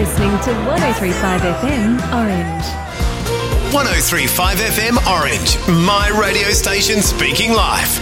listening to 103.5 FM Orange. 103.5 FM Orange, my radio station speaking live.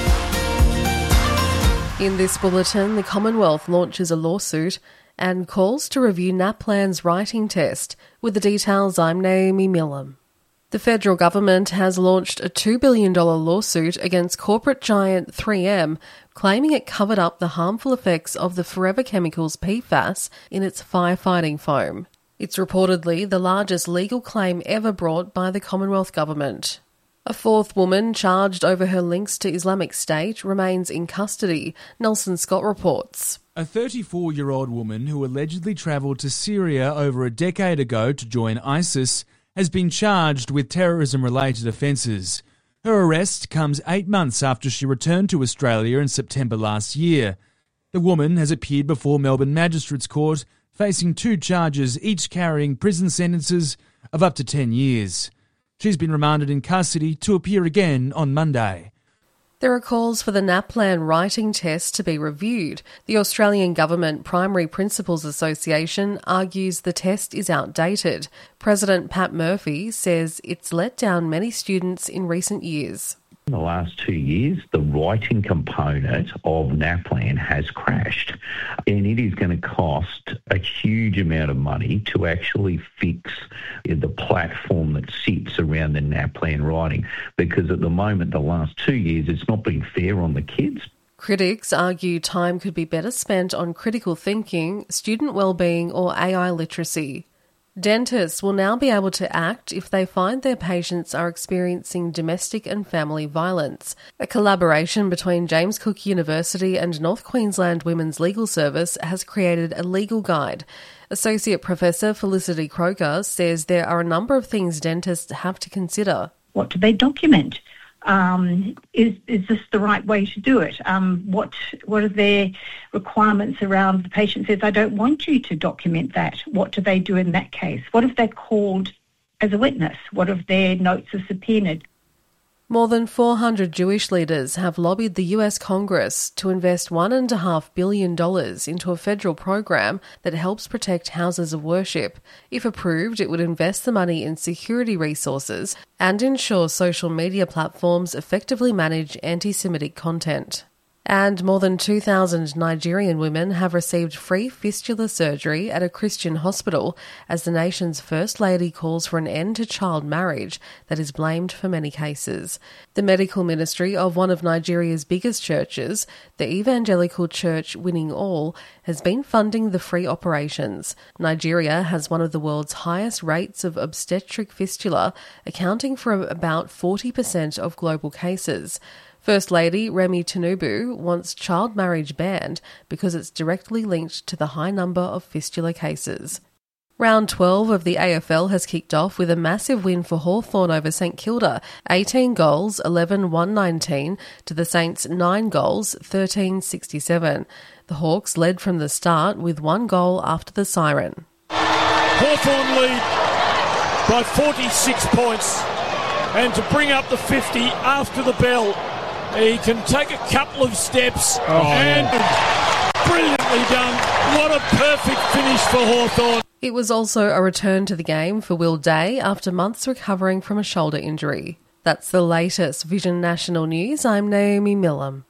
In this bulletin, the Commonwealth launches a lawsuit and calls to review NAPLAN's writing test. With the details, I'm Naomi Millam. The federal government has launched a $2 billion lawsuit against corporate giant 3M, claiming it covered up the harmful effects of the forever chemicals PFAS in its firefighting foam. It's reportedly the largest legal claim ever brought by the Commonwealth Government. A fourth woman charged over her links to Islamic State remains in custody, Nelson Scott reports. A 34-year-old woman who allegedly travelled to Syria over a decade ago to join ISIS has been charged with terrorism-related offences. Her arrest comes 8 months after she returned to Australia in September last year. The woman has appeared before Melbourne Magistrates Court, facing 2 charges, each carrying prison sentences of up to 10 years. She's been remanded in custody to appear again on Monday. There are calls for the NAPLAN writing test to be reviewed. The Australian Government Primary Principals Association argues the test is outdated. President Pat Murphy says it's let down many students in recent years. In the last 2 years, the writing component of NAPLAN has crashed, and it is going to cost a huge amount of money to actually fix the platform that sits around the NAPLAN writing, because at the moment, the last 2 years, it's not been fair on the kids. Critics argue time could be better spent on critical thinking, student wellbeing or AI literacy. Dentists will now be able to act if they find their patients are experiencing domestic and family violence. A collaboration between James Cook University and North Queensland Women's Legal Service has created a legal guide. Associate Professor Felicity Croker says there are a number of things dentists have to consider. What do they document? Is this the right way to do it? What are their requirements around the patient says, I don't want you to document that. What do they do in that case? What if they're called as a witness? What if their notes are subpoenaed? More than 400 Jewish leaders have lobbied the US Congress to invest $1.5 billion into a federal program that helps protect houses of worship. If approved, it would invest the money in security resources and ensure social media platforms effectively manage anti-Semitic content. And more than 2,000 Nigerian women have received free fistula surgery at a Christian hospital as the nation's First Lady calls for an end to child marriage that is blamed for many cases. The medical ministry of one of Nigeria's biggest churches, the Evangelical Church Winning All, has been funding the free operations. Nigeria has one of the world's highest rates of obstetric fistula, accounting for about 40% of global cases. First Lady Remi Tinubu wants child marriage banned because it's directly linked to the high number of fistula cases. Round 12 of the AFL has kicked off with a massive win for Hawthorn over St Kilda, 18 goals, 11-119, to the Saints' 9 goals, 13-67. The Hawks led from the start with 1 goal after the siren. Hawthorn lead by 46 points, and to bring up the 50 after the bell. He can take a couple of steps and brilliantly done. What a perfect finish for Hawthorn. It was also a return to the game for Will Day after months recovering from a shoulder injury. That's the latest Vision National News. I'm Naomi Millam.